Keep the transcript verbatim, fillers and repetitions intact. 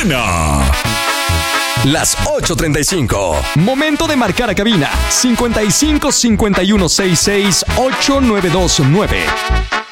cabina. Las ocho treinta y cinco. Momento de marcar a cabina. cincuenta y cinco cincuenta y uno sesenta y seis ocho nueve dos nueve.